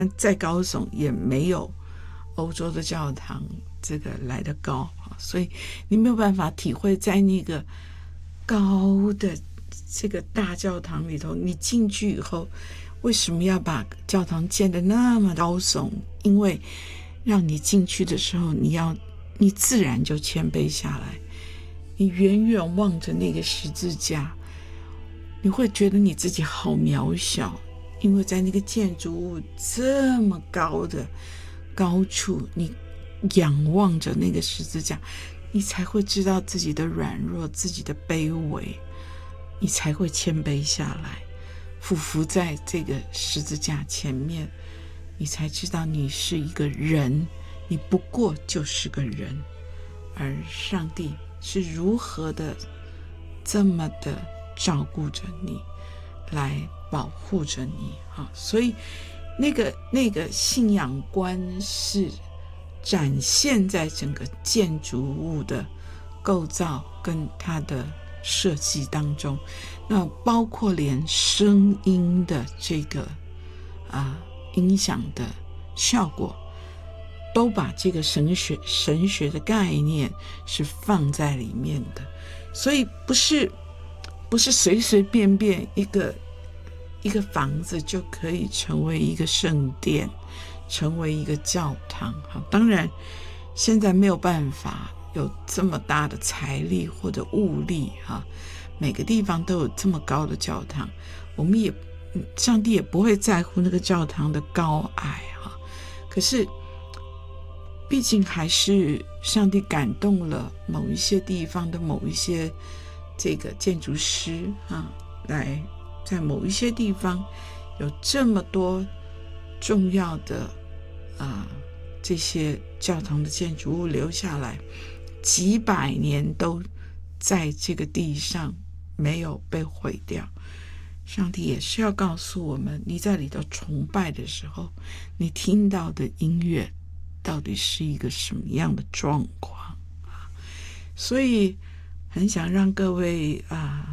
再高耸也没有欧洲的教堂这个来得高，所以你没有办法体会在那个高的这个大教堂里头，你进去以后为什么要把教堂建得那么高耸？因为让你进去的时候，你自然就谦卑下来，你远远望着那个十字架，你会觉得你自己好渺小，因为在那个建筑物这么高的高处，你仰望着那个十字架，你才会知道自己的软弱，自己的卑微，你才会谦卑下来，俯伏在这个十字架前面，你才知道你是一个人，你不过就是个人，而上帝是如何的这么的照顾着你，来保护着你。所以那个信仰观是展现在整个建筑物的构造跟它的设计当中，那包括连声音的这个音响的效果，都把这个神学的概念是放在里面的。所以不是随随便便一个房子就可以成为一个圣殿，成为一个教堂。当然现在没有办法有这么大的财力或者物力，每个地方都有这么高的教堂，上帝也不会在乎那个教堂的高矮。可是毕竟还是上帝感动了某一些地方的某一些这个建筑师来在某一些地方有这么多重要的这些教堂的建筑物留下来，几百年都在这个地上没有被毁掉。上帝也是要告诉我们，你在里头崇拜的时候，你听到的音乐到底是一个什么样的状况。所以很想让各位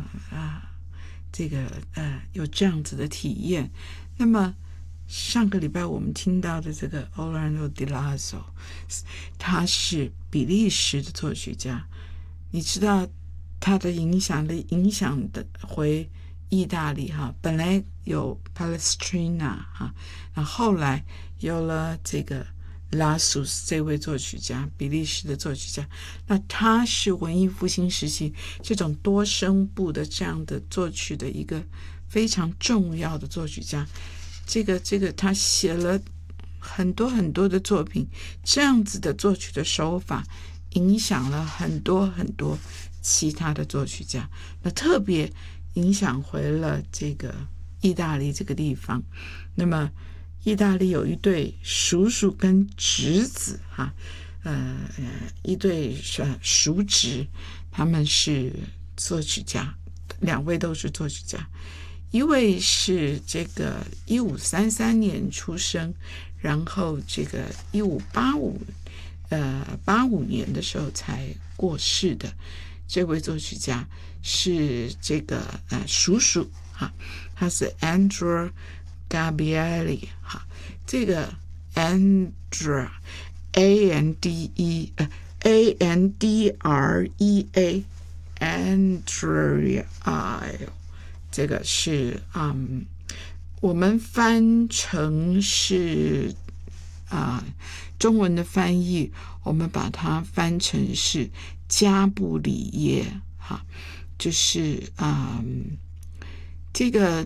有这样子的体验。那么上个礼拜我们听到的这个 Orlando Di Lasso， 他是比利时的作曲家，你知道他的影响的回意大利本来有 Palestrina 然后后来有了这个拉苏斯这位作曲家，比利时的作曲家，那他是文艺复兴时期这种多声部的这样的作曲的一个非常重要的作曲家。这个他写了很多很多的作品，这样子的作曲的手法影响了很多很多其他的作曲家，那特别影响回了这个意大利这个地方。那么意大利有一对叔叔跟侄子一对叔侄，他们是作曲家，两位都是作曲家。一位是这个1533年出生，然后这个1585年的时候才过世的。这位作曲家是这个叔叔他是 Andrea Gabrieli 这个 Andrea Andrea Andrea 这个是我们翻成是中文的翻译，我们把它翻成是加布里耶就是这个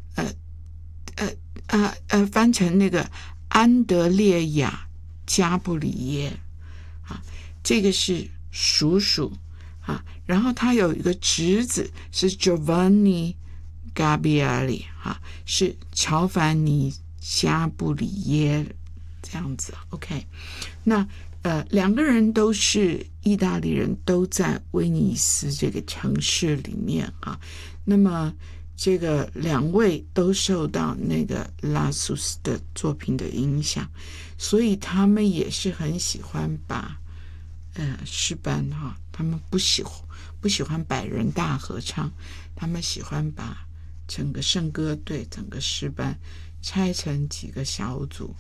翻成那个安德烈亚加布里耶这个是叔叔然后他有一个侄子是 Giovanni Gabrieli 是乔凡尼加布里耶这样子。 OK， 那两个人都是意大利人，都在威尼斯这个城市里面那么这个两位都受到那个拉苏斯的作品的影响，所以他们也是很喜欢把诗班他们不喜欢百人大合唱，他们喜欢把整个圣歌队整个诗班拆成几个小组，